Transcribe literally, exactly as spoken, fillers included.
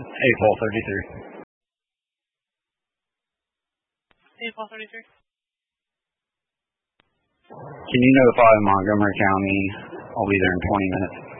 April thirty-three. April thirty-three. Can you notify Montgomery County? I'll be there in twenty minutes.